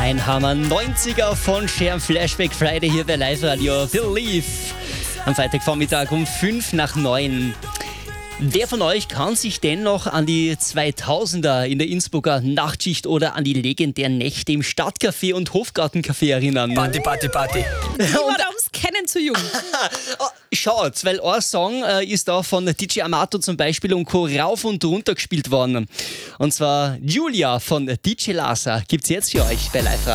Ein Hammer 90er von Cher, Flashback Friday hier bei Live Radio Believe. Am Freitagvormittag um 8:05. Wer von euch kann sich denn noch an die 2000er in der Innsbrucker Nachtschicht oder an die legendären Nächte im Stadtcafé und Hofgartencafé erinnern? Party. Niemand ums Kennen zu jung. Schaut, weil ein Song ist da von DJ Amato zum Beispiel und Co. rauf und runter gespielt worden. Und zwar Julia von DJ Lasa gibt's jetzt für euch bei Live Radio.